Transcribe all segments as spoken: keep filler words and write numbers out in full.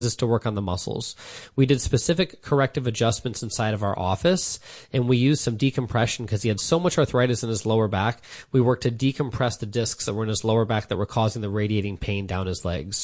is to work on the muscles. We did specific corrective adjustments inside of our office, and we used some decompression because he had so much arthritis in his lower back. We worked to decompress the discs that were in his lower back that were causing the radiating pain down his legs.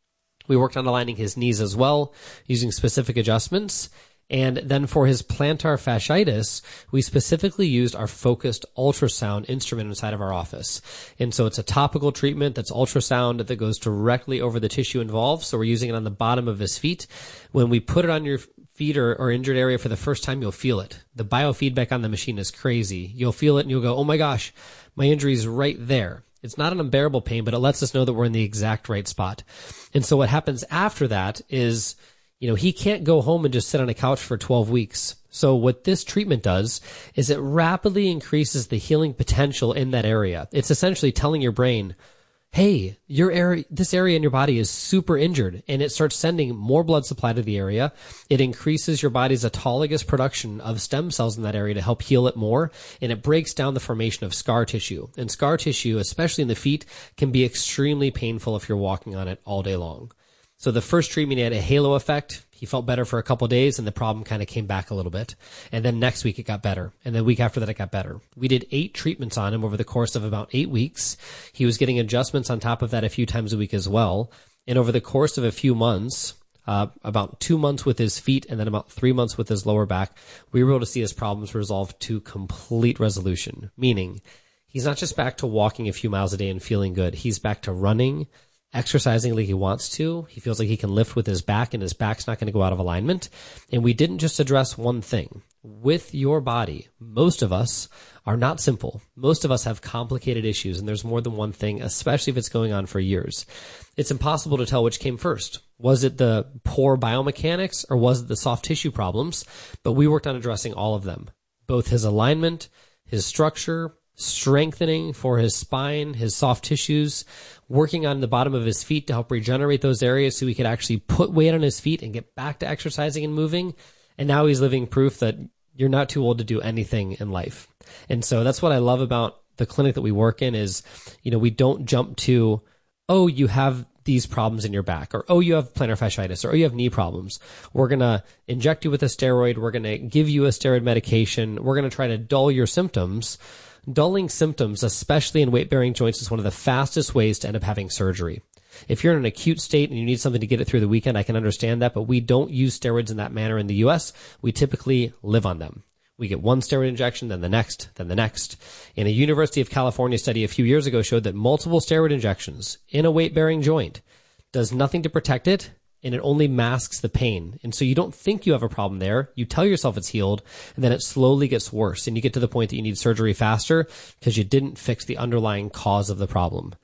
We worked on aligning his knees as well, using specific adjustments. And then for his plantar fasciitis, we specifically used our focused ultrasound instrument inside of our office. And so it's a topical treatment that's ultrasound that goes directly over the tissue involved. So we're using it on the bottom of his feet. When we put it on your feet or, or injured area for the first time, you'll feel it. The biofeedback on the machine is crazy. You'll feel it and you'll go, oh my gosh, my injury is right there. It's not an unbearable pain, but it lets us know that we're in the exact right spot. And so what happens after that is, you know, he can't go home and just sit on a couch for twelve weeks. So what this treatment does is it rapidly increases the healing potential in that area. It's essentially telling your brain, hey, your area, this area in your body is super injured, and it starts sending more blood supply to the area. It increases your body's autologous production of stem cells in that area to help heal it more, and it breaks down the formation of scar tissue. And scar tissue, especially in the feet, can be extremely painful if you're walking on it all day long. So the first treatment, he had a halo effect. He felt better for a couple of days, and the problem kind of came back a little bit. And then next week it got better. And the week after that it got better. We did eight treatments on him over the course of about eight weeks. He was getting adjustments on top of that a few times a week as well. And over the course of a few months, uh, about two months with his feet and then about three months with his lower back, we were able to see his problems resolved to complete resolution. Meaning, he's not just back to walking a few miles a day and feeling good. He's back to running, exercising like he wants to. He feels like he can lift with his back, and his back's not going to go out of alignment. And we didn't just address one thing. With your body, most of us are not simple. Most of us have complicated issues, and there's more than one thing, especially if it's going on for years. It's impossible to tell which came first. Was it the poor biomechanics, or was it the soft tissue problems? But we worked on addressing all of them. Both his alignment, his structure, strengthening for his spine, his soft tissues, working on the bottom of his feet to help regenerate those areas so he could actually put weight on his feet and get back to exercising and moving. And now he's living proof that you're not too old to do anything in life. And so that's what I love about the clinic that we work in is, you know, we don't jump to, oh, you have these problems in your back, or, oh, you have plantar fasciitis, or, oh, you have knee problems. We're going to inject you with a steroid. We're going to give you a steroid medication. We're going to try to dull your symptoms. Dulling symptoms, especially in weight-bearing joints, is one of the fastest ways to end up having surgery. If you're in an acute state and you need something to get it through the weekend, I can understand that, but we don't use steroids in that manner in the U S. We typically live on them. We get one steroid injection, then the next, then the next. And a University of California study a few years ago showed that multiple steroid injections in a weight-bearing joint does nothing to protect it, and it only masks the pain. And so you don't think you have a problem there. You tell yourself it's healed, and then it slowly gets worse, and you get to the point that you need surgery faster because you didn't fix the underlying cause of the problem.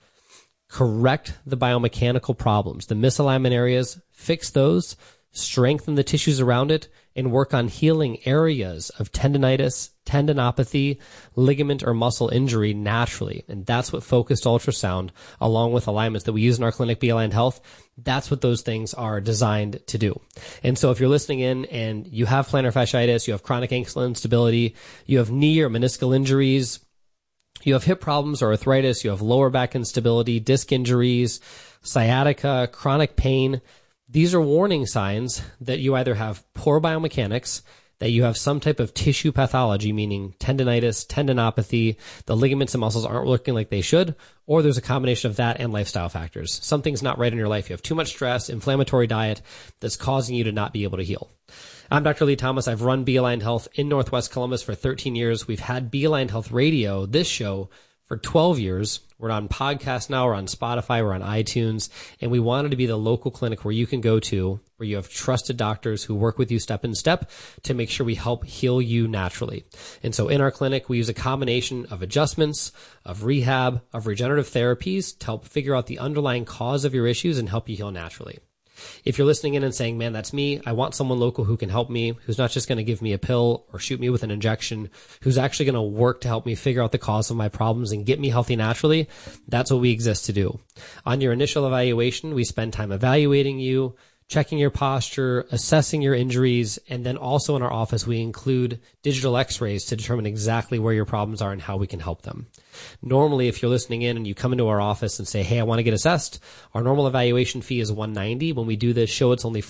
Correct the biomechanical problems, the misalignment areas, fix those, strengthen the tissues around it, and work on healing areas of tendonitis, tendinopathy, ligament, or muscle injury naturally. And that's what focused ultrasound, along with alignments that we use in our clinic, Be Aligned Health, that's what those things are designed to do. And so if you're listening in and you have plantar fasciitis, you have chronic ankle instability, you have knee or meniscal injuries, you have hip problems or arthritis, you have lower back instability, disc injuries, sciatica, chronic pain, these are warning signs that you either have poor biomechanics, that you have some type of tissue pathology, meaning tendonitis, tendinopathy, the ligaments and muscles aren't working like they should, or there's a combination of that and lifestyle factors. Something's not right in your life. You have too much stress, inflammatory diet that's causing you to not be able to heal. I'm Doctor Lee Thomas. I've run Be Aligned Health in Northwest Columbus for thirteen years. We've had Be Aligned Health Radio, this show, for twelve years. We're on podcasts now, we're on Spotify, we're on iTunes, and we wanted to be the local clinic where you can go to, where you have trusted doctors who work with you step in step to make sure we help heal you naturally. And so in our clinic, we use a combination of adjustments, of rehab, of regenerative therapies to help figure out the underlying cause of your issues and help you heal naturally. If you're listening in and saying, man, that's me, I want someone local who can help me, who's not just going to give me a pill or shoot me with an injection, who's actually going to work to help me figure out the cause of my problems and get me healthy naturally, that's what we exist to do. On your initial evaluation, we spend time evaluating you, checking your posture, assessing your injuries, and then also in our office, we include digital x-rays to determine exactly where your problems are and how we can help them. Normally, if you're listening in and you come into our office and say, hey, I want to get assessed, our normal evaluation fee is one hundred ninety dollars. When we do this show, it's only